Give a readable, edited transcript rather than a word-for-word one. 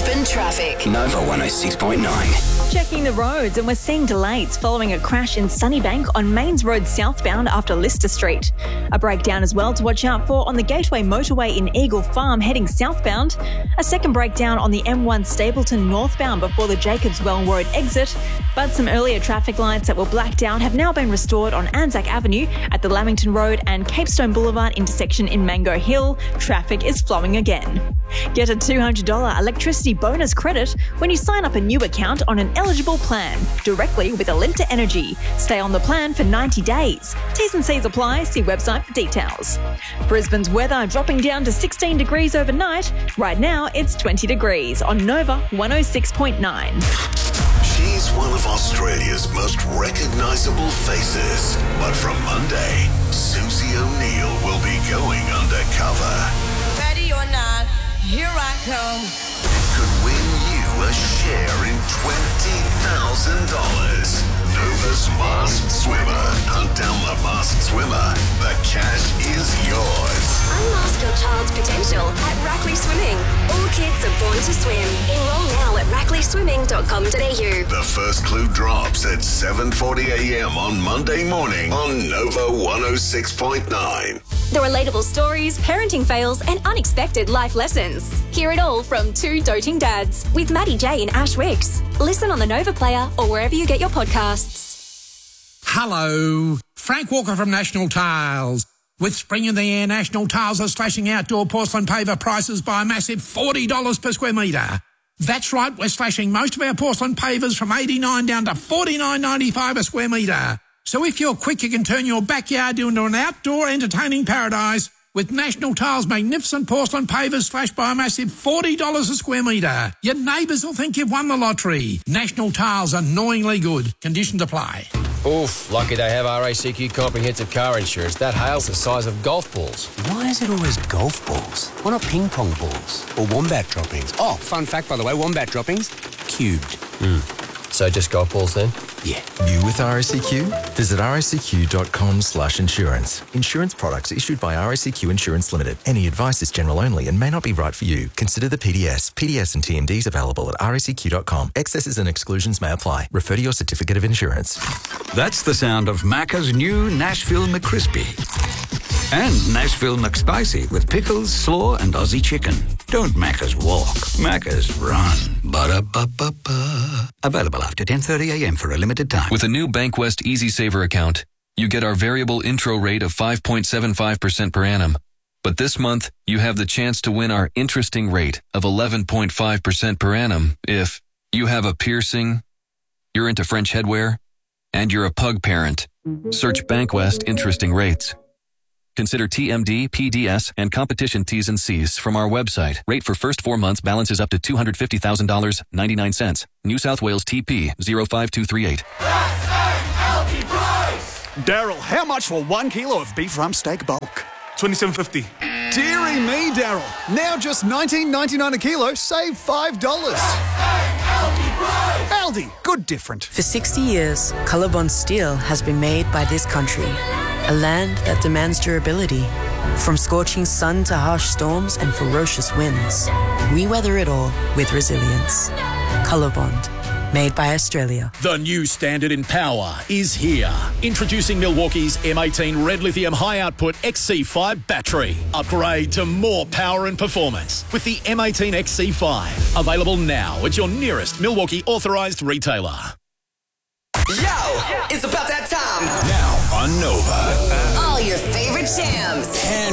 Brisbane traffic. Nova 106.9. Checking the roads, and we're seeing delays following a crash in Sunnybank on Mains Road southbound after Lister Street. A breakdown as well to watch out for on the Gateway Motorway in Eagle Farm heading southbound. A second breakdown on the M1 Stapleton northbound before the Jacobswell Road exit. But some earlier traffic lights that were blacked out have now been restored on Anzac Avenue at the Lamington Road and Capestone Boulevard intersection in Mango Hill. Traffic is flowing again. Get a $200 electricity bonus credit when you sign up a new account on an eligible plan directly with Alinta Energy. Stay on the plan for 90 days. T's and C's apply. See website for details. Brisbane's weather dropping down to 16 degrees overnight. Right now, it's 20 degrees on Nova 106.9. She's one of Australia's most recognisable faces. But from Monday, Susie O'Neill will be going undercover. Ready or not, here I come. Could win you a share in $20,000. Nova's Masked Swimmer. Hunt down the Masked Swimmer. The cash is yours. Unmask your child's potential at Rackley Swimming. All kids are born to swim. Enroll now at rackleyswimming.com.au. The first clue drops at 7:40am on Monday morning on Nova 106.9. The relatable stories, parenting fails, and unexpected life lessons. Hear it all from two doting dads with Maddie J and Ash Wicks. Listen on the Nova Player or wherever you get your podcasts. Hello, Frank Walker from National Tiles. With spring in the air, National Tiles are slashing outdoor porcelain paver prices by a massive $40 per square metre. That's right, we're slashing most of our porcelain pavers from $89 down to $49.95 a square metre. So if you're quick, you can turn your backyard into an outdoor entertaining paradise with National Tiles' magnificent porcelain pavers slashed by a massive $40 a square metre. Your neighbours will think you've won the lottery. National Tiles, annoyingly good. Conditions apply. Oof, lucky they have RACQ comprehensive car insurance. That hail's the size of golf balls. Why is it always golf balls? Why not ping pong balls? Or wombat droppings? Oh, fun fact, by the way, wombat droppings, cubed. So just golf balls then? Yeah. You with RACQ? Visit racq.com/insurance. Insurance products issued by RACQ Insurance Limited. Any advice is general only and may not be right for you. Consider the PDS. PDS and TMDs available at racq.com. Excesses and exclusions may apply. Refer to your certificate of insurance. That's the sound of Macca's new Nashville McCrispy. And Nashville McSpicy with pickles, slaw and Aussie chicken. Don't Macca's walk, Macca's run. Ba-da-ba-ba-ba. Available after 10:30am for a limited time. With a new Bankwest Easy Saver account, you get our variable intro rate of 5.75% per annum. But this month, you have the chance to win our interesting rate of 11.5% per annum if you have a piercing, you're into French headwear, and you're a pug parent. Search Bankwest Interesting Rates. Consider TMD, PDS, and competition T's and C's from our website. Rate for first 4 months balances up to $250,000.99. New South Wales TP 05238. Daryl, how much for 1 kilo of beef rump steak bulk? $27.50. Deary me, Daryl. Now just $19.99 a kilo, save $5. Aldi, good different. For 60 years, Colorbond steel has been made by this country. A land that demands durability. From scorching sun to harsh storms and ferocious winds, we weather it all with resilience. Colorbond, made by Australia. The new standard in power is here. Introducing Milwaukee's M18 Red Lithium High Output XC5 battery. Upgrade to more power and performance with the M18 XC5. Available now at your nearest Milwaukee authorised retailer. Yo, it's about that time. Now on Nova. All your favorite jams.